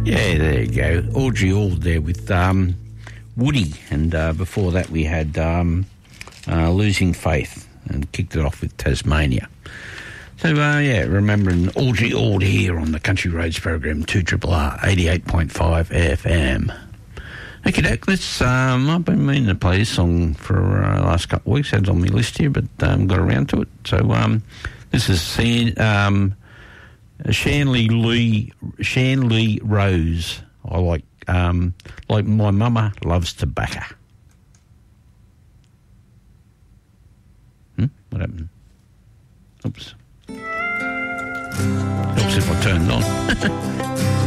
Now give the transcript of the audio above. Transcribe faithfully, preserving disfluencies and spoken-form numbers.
Yeah, there you go. Audrey Ord there with um, Woody, and uh, before that we had um, uh, Losing Faith, and kicked it off with Tasmania. So, uh, yeah, remembering Audrey Ord here on the Country Roads program, two R R R, eighty-eight point five F M. Okay, Doc, let's, um, I've been meaning to play this song for uh, the last couple of weeks. Had it on my list here, but um, got around to it. So, um, this is San, um, Shanley Lee, Shanley Rose. I like, um, like my mama loves tobacco. Hmm? What happened? Oops. Helps if I turn it on.